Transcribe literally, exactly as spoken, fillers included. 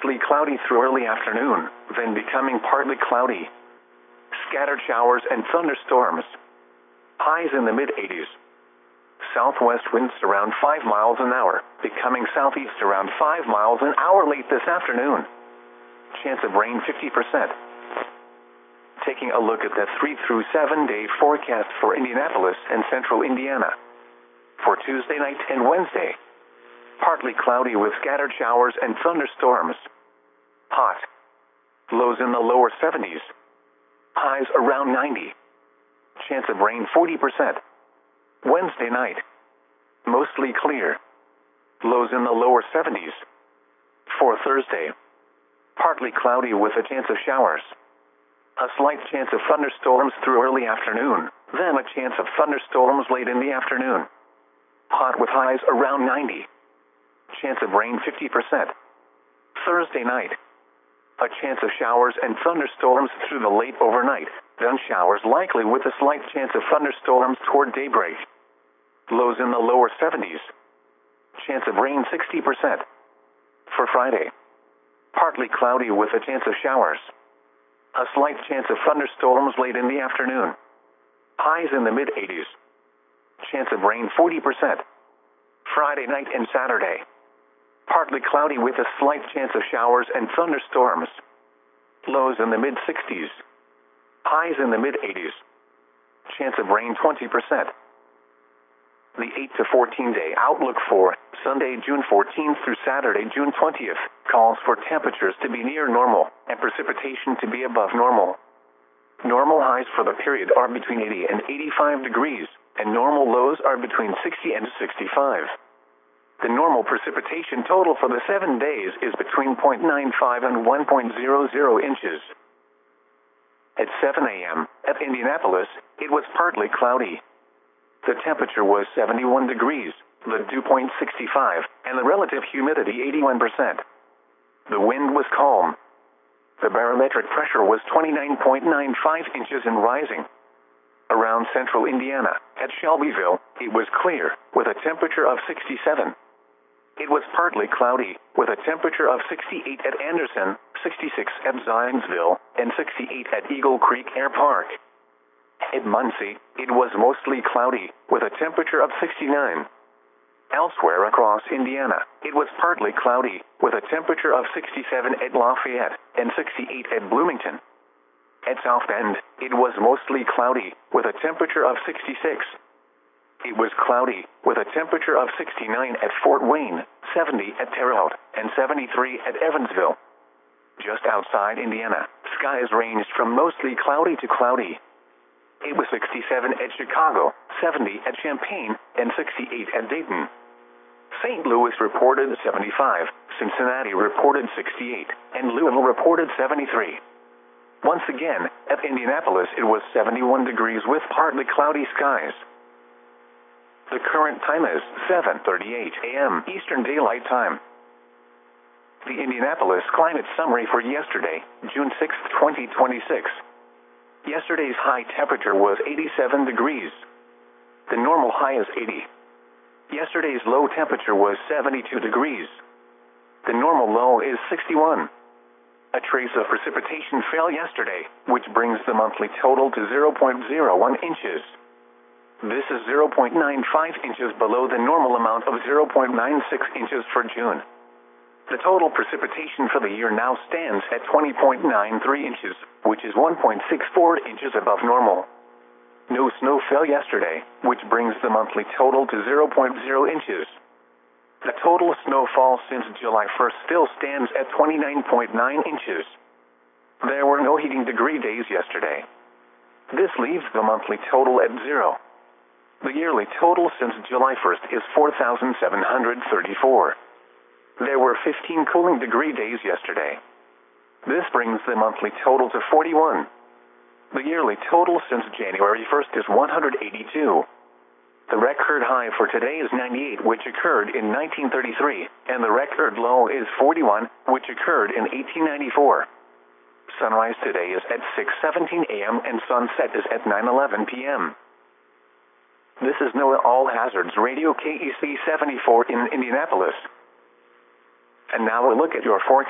mostly cloudy through early afternoon, then becoming partly cloudy. Scattered showers and thunderstorms. Highs in the mid eighties. Southwest winds around five miles an hour, becoming southeast around five miles an hour late this afternoon. Chance of rain fifty percent. Taking a look at the three through seven day forecast for Indianapolis and central Indiana. For Tuesday night and Wednesday. Partly cloudy with scattered showers and thunderstorms. Hot. Lows in the lower seventies. Highs around ninety. Chance of rain forty percent. Wednesday night. Mostly clear. Lows in the lower seventies. For Thursday. Partly cloudy with a chance of showers. A slight chance of thunderstorms through early afternoon, then a chance of thunderstorms late in the afternoon. Hot with highs around ninety. Chance of rain fifty percent. Thursday night. A chance of showers and thunderstorms through the late overnight, then showers likely with a slight chance of thunderstorms toward daybreak. Lows in the lower seventies. Chance of rain sixty percent. For Friday. Partly cloudy with a chance of showers. A slight chance of thunderstorms late in the afternoon. Highs in the mid eighties. Chance of rain forty percent. Friday night and Saturday. Partly cloudy with a slight chance of showers and thunderstorms. Lows in the mid sixties. Highs in the mid eighties. Chance of rain twenty percent. The eight to fourteen day outlook for Sunday, June fourteenth through Saturday, June twentieth, calls for temperatures to be near normal and precipitation to be above normal. Normal highs for the period are between eighty and eighty-five degrees, and normal lows are between sixty and sixty-five. The normal precipitation total for the seven days is between zero point nine five and one point zero zero inches. At seven a m at Indianapolis, it was partly cloudy. The temperature was seventy-one degrees, the dew point sixty-five, and the relative humidity eighty-one percent. The wind was calm. The barometric pressure was twenty-nine point nine five inches and rising. Around central Indiana, at Shelbyville, it was clear, with a temperature of sixty-seven. It was partly cloudy, with a temperature of sixty-eight at Anderson, sixty-six at Zionsville, and sixty-eight at Eagle Creek Air Park. At Muncie, it was mostly cloudy, with a temperature of sixty-nine. Elsewhere across Indiana, it was partly cloudy, with a temperature of sixty-seven at Lafayette and sixty-eight at Bloomington. At South Bend, it was mostly cloudy, with a temperature of sixty-six. It was cloudy, with a temperature of sixty-nine at Fort Wayne, seventy at Terre Haute, and seventy-three at Evansville. Just outside Indiana, skies ranged from mostly cloudy to cloudy. It was sixty-seven at Chicago, seventy at Champaign, and sixty-eight at Dayton. Saint Louis reported seventy-five, Cincinnati reported sixty-eight, and Louisville reported seventy-three. Once again, at Indianapolis it was seventy-one degrees with partly cloudy skies. The current time is seven thirty-eight a m Eastern Daylight Time. The Indianapolis Climate Summary for yesterday, June sixth, twenty twenty-six. Yesterday's high temperature was eighty-seven degrees. The normal high is eighty. Yesterday's low temperature was seventy-two degrees. The normal low is sixty-one. A trace of precipitation fell yesterday, which brings the monthly total to zero point zero one inches. This is zero point nine five inches below the normal amount of zero point nine six inches for June. The total precipitation for the year now stands at twenty point nine three inches, which is one point six four inches above normal. No snow fell yesterday, which brings the monthly total to zero point zero inches. The total snowfall since July first still stands at twenty-nine point nine inches. There were no heating degree days yesterday. This leaves the monthly total at zero. The yearly total since July first is four thousand seven hundred thirty-four. There were fifteen cooling degree days yesterday. This brings the monthly total to forty-one. The yearly total since January first is one hundred eighty-two. The record high for today is ninety-eight, which occurred in nineteen thirty-three, and the record low is forty-one, which occurred in eighteen ninety-four. Sunrise today is at six seventeen a m and sunset is at nine eleven p m This is NOAA All Hazards Radio K E C seventy-four in Indianapolis. And now a look at your forecast.